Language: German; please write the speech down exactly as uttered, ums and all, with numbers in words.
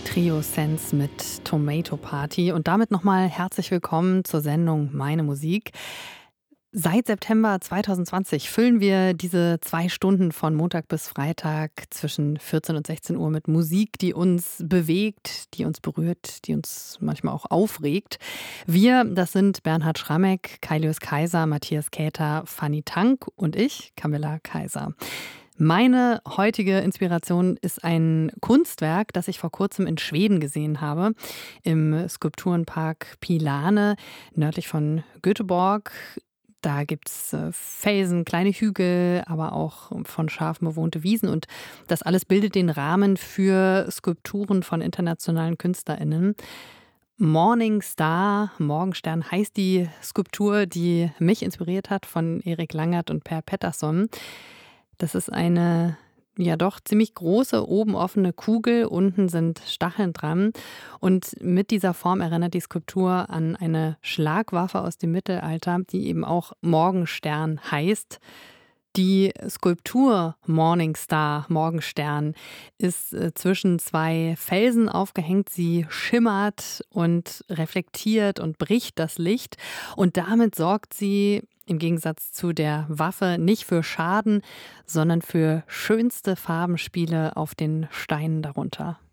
Trio Sense mit Tomato Party und damit nochmal herzlich willkommen zur Sendung Meine Musik. Seit September zwanzig zwanzig füllen wir diese zwei Stunden von Montag bis Freitag zwischen vierzehn und sechzehn Uhr mit Musik, die uns bewegt, die uns berührt, die uns manchmal auch aufregt. Wir, das sind Bernhard Schrammeck, Kailius Kaiser, Matthias Käther, Fanny Tank und ich, Camilla Kaiser. Meine heutige Inspiration ist ein Kunstwerk, das ich vor kurzem in Schweden gesehen habe, im Skulpturenpark Pilane, nördlich von Göteborg. Da gibt's äh, Felsen, kleine Hügel, aber auch von Schafen bewohnte Wiesen. Und das alles bildet den Rahmen für Skulpturen von internationalen KünstlerInnen. Morning Star, Morgenstern heißt die Skulptur, die mich inspiriert hat, von Erik Langert und Per Pettersson. Das ist eine, ja doch ziemlich große, oben offene Kugel, unten sind Stacheln dran. Und mit dieser Form erinnert die Skulptur an eine Schlagwaffe aus dem Mittelalter, die eben auch Morgenstern heißt. Die Skulptur Morning Star, Morgenstern, ist äh, zwischen zwei Felsen aufgehängt. Sie schimmert und reflektiert und bricht das Licht. Und damit sorgt sie im Gegensatz zu der Waffe nicht für Schaden, sondern für schönste Farbenspiele auf den Steinen darunter.